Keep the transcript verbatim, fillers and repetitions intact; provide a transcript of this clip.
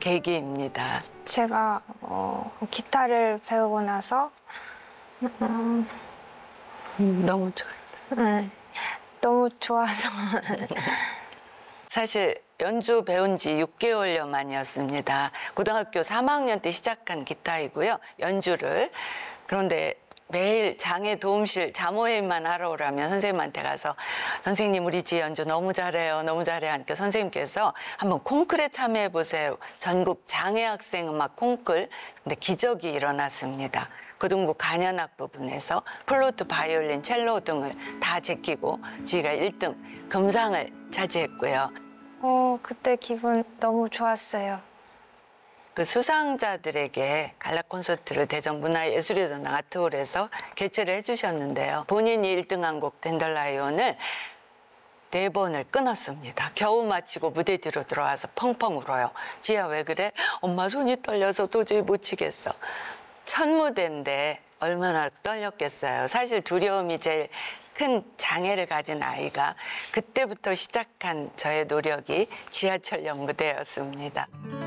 계기입니다. 제가 어, 기타를 배우고 나서 음, 음, 너무 좋아요. 네, 너무 좋아서 사실 연주 배운 지 육 개월여 만이었습니다. 고등학교 삼 학년 때 시작한 기타이고요. 연주를. 그런데 매일 장애 도움실 자모임만 하러 오라면 선생님한테 가서 선생님 우리 지 연주 너무 잘해요. 너무 잘해요. 하니까 선생님께서 한번 콩쿨에 참여해 보세요. 전국 장애 학생 음악 콩쿨. 근데 기적이 일어났습니다. 고등부 간현악 부분에서 플루트, 바이올린, 첼로 등을 다 제끼고 지가 일 등 금상을 차지했고요. 어, 그때 기분 너무 좋았어요. 그 수상자들에게 갈라 콘서트를 대전 문화예술의 아트홀에서 개최를 해주셨는데요. 본인이 일 등한 곡 댄더라이온을 네 번을 끊었습니다. 겨우 마치고 무대 뒤로 들어와서 펑펑 울어요. 지야 왜 그래? 엄마 손이 떨려서 도저히 못 치겠어. 첫 무대인데 얼마나 떨렸겠어요. 사실 두려움이 제일 큰 장애를 가진 아이가 그때부터 시작한 저의 노력이 지하철역 무대였습니다.